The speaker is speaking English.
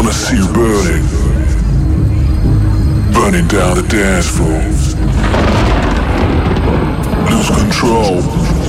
wanna see you burning. Burning down the dance floor. Lose control.